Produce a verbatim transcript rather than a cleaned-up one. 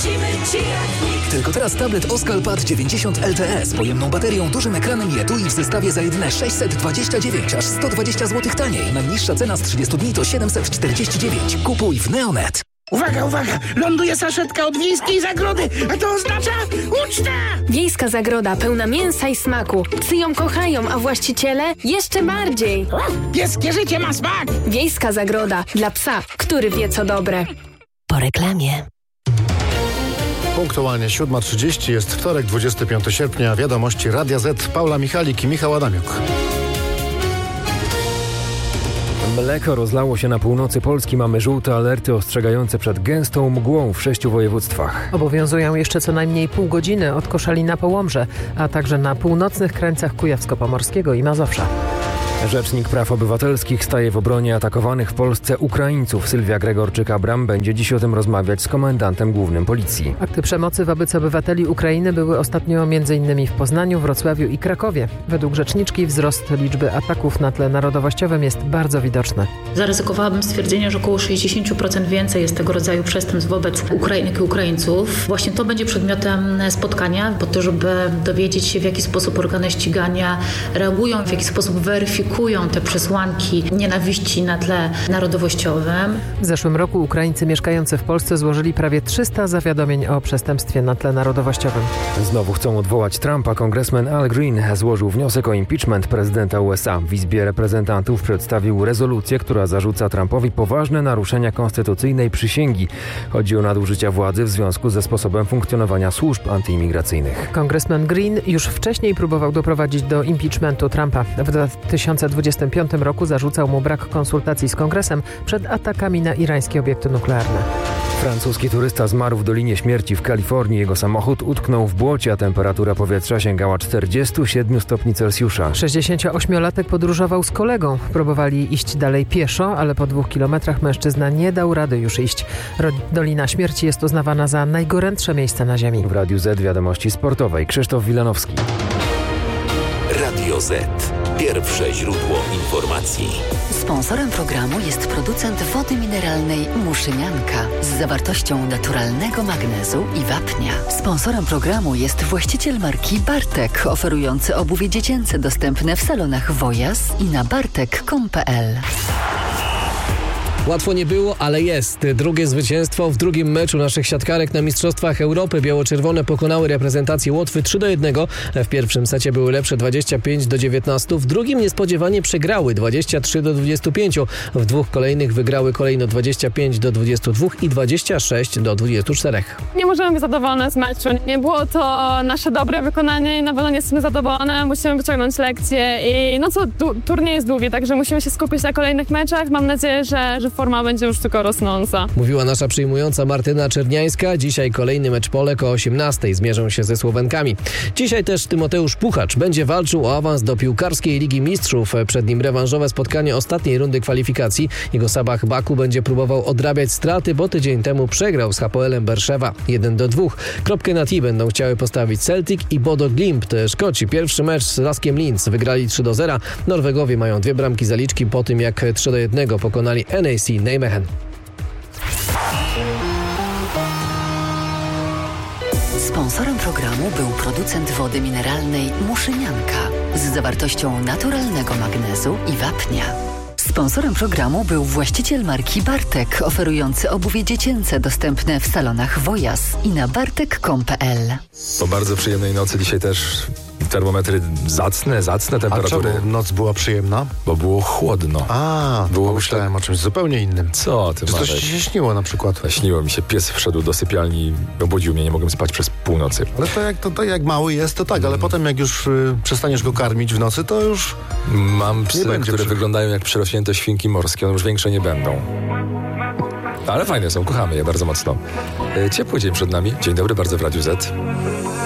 poradzimy ci jak nikt. Tylko teraz tablet Oskal Pad dziewięćdziesiąt L T E z pojemną baterią, dużym ekranem i etui w zestawie za jedyne sześćset dwadzieścia dziewięć, aż sto dwadzieścia złotych taniej. Najniższa cena z trzydziestu dni to siedemset czterdzieści dziewięć. Kupuj w Neonet. Uwaga, uwaga! Ląduje saszetka od Wiejskiej Zagrody, a to oznacza ucztę! Wiejska Zagroda pełna mięsa i smaku. Psy ją kochają, a właściciele jeszcze bardziej. Pieskie życie ma smak! Wiejska Zagroda dla psa, który wie co dobre. Po reklamie. Punktualnie siódma trzydzieści, jest wtorek, dwudziestego piątego sierpnia. Wiadomości Radia Z, Paula Michalik i Michał Adamiuk. Mleko rozlało się na północy Polski. Mamy żółte alerty ostrzegające przed gęstą mgłą w sześciu województwach. Obowiązują jeszcze co najmniej pół godziny od Koszalina po Łomżę, a także na północnych krańcach Kujawsko-Pomorskiego i Mazowsza. Rzecznik Praw Obywatelskich staje w obronie atakowanych w Polsce Ukraińców. Sylwia Gregorczyk-Abram będzie dziś o tym rozmawiać z komendantem głównym policji. Akty przemocy wobec obywateli Ukrainy były ostatnio m.in. w Poznaniu, Wrocławiu i Krakowie. Według rzeczniczki wzrost liczby ataków na tle narodowościowym jest bardzo widoczny. Zaryzykowałabym stwierdzenie, że około sześćdziesiąt procent więcej jest tego rodzaju przestępstw wobec Ukrainek i Ukraińców. Właśnie to będzie przedmiotem spotkania, po to, żeby dowiedzieć się, w jaki sposób organy ścigania reagują, w jaki sposób weryfikują te przesłanki nienawiści na tle narodowościowym. W zeszłym roku Ukraińcy mieszkający w Polsce złożyli prawie trzysta zawiadomień o przestępstwie na tle narodowościowym. Znowu chcą odwołać Trumpa. Kongresmen Al Green złożył wniosek o impeachment prezydenta U S A. W Izbie Reprezentantów przedstawił rezolucję, która zarzuca Trumpowi poważne naruszenia konstytucyjnej przysięgi. Chodzi o nadużycia władzy w związku ze sposobem funkcjonowania służb antyimigracyjnych. Kongresmen Green już wcześniej próbował doprowadzić do impeachmentu Trumpa. W dwa tysiące dwudziestym piątym roku zarzucał mu brak konsultacji z Kongresem przed atakami na irańskie obiekty nuklearne. Francuski turysta zmarł w Dolinie Śmierci w Kalifornii. Jego samochód utknął w błocie, a temperatura powietrza sięgała czterdziestu siedmiu stopni Celsjusza. sześćdziesięcioośmiolatek podróżował z kolegą. Próbowali iść dalej pieszo, ale po dwóch kilometrach mężczyzna nie dał rady już iść. Dolina Śmierci jest uznawana za najgorętsze miejsce na ziemi. W Radiu Z wiadomości sportowej Krzysztof Wilanowski. Radio Z. Pierwsze źródło informacji. Sponsorem programu jest producent wody mineralnej Muszynianka z zawartością naturalnego magnezu i wapnia. Sponsorem programu jest właściciel marki Bartek, oferujący obuwie dziecięce dostępne w salonach Wojas i na bartek kropka com kropka p l. Łatwo nie było, ale jest. Drugie zwycięstwo w drugim meczu naszych siatkarek na Mistrzostwach Europy. Biało-czerwone pokonały reprezentację Łotwy trzy do jednego. W pierwszym secie były lepsze dwadzieścia pięć do dziewiętnastu. W drugim niespodziewanie przegrały dwadzieścia trzy do dwudziestu pięciu. W dwóch kolejnych wygrały kolejno dwadzieścia pięć do dwudziestu dwóch i dwadzieścia sześć do dwudziestu czterech. Nie możemy być zadowolone z meczu. Nie było to nasze dobre wykonanie i na pewno nie jesteśmy zadowolone. Musimy wyciągnąć lekcje i no co, tu, turniej jest długi, także musimy się skupić na kolejnych meczach. Mam nadzieję, że, że forma będzie już tylko rosnąca. Mówiła nasza przyjmująca Martyna Czerniańska. Dzisiaj kolejny mecz Polek o osiemnastej. Zmierzą się ze Słowenkami. Dzisiaj też Tymoteusz Puchacz będzie walczył o awans do piłkarskiej Ligi Mistrzów. Przed nim rewanżowe spotkanie ostatniej rundy kwalifikacji. Jego Sabah Baku będzie próbował odrabiać straty, bo tydzień temu przegrał z Hapoelem Berszewa jeden do dwóch. Kropkę na T będą chciały postawić Celtic i Bodo Glimt. Szkoci pierwszy mecz z Laskiem Linz wygrali trzy do zera. Norwegowie mają dwie bramki zaliczki po tym, jak trzy do jednego pokonali N A C Nijmegen. Sponsorem programu był producent wody mineralnej Muszynianka z zawartością naturalnego magnezu i wapnia. Sponsorem programu był właściciel marki Bartek, oferujący obuwie dziecięce dostępne w salonach Wojas i na bartek kropka com kropka p l. Po bardzo przyjemnej nocy dzisiaj też termometry zacne, zacne temperatury. A czemu noc była przyjemna? Bo było chłodno. A, było pomyślałem tak o czymś zupełnie innym. Co ty, Czy coś ci się śniło na przykład? Śniło mi się, pies wszedł do sypialni, obudził mnie, nie mogłem spać przez północy. Ale to jak, to, to jak mały jest, to tak, mm. ale potem jak już y, przestaniesz go karmić w nocy, to już Mam psy, które przy... wyglądają jak przyrośnięte świnki morskie, one już większe nie będą. Ale fajne są, kochamy je bardzo mocno. Ciepły dzień przed nami. Dzień dobry, bardzo w Radiu Z.